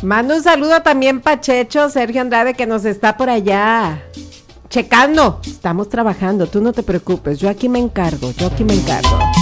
mando un saludo también pa' Checho, Sergio Andrade, que nos está por allá checando. Estamos trabajando, tú no te preocupes, yo aquí me encargo.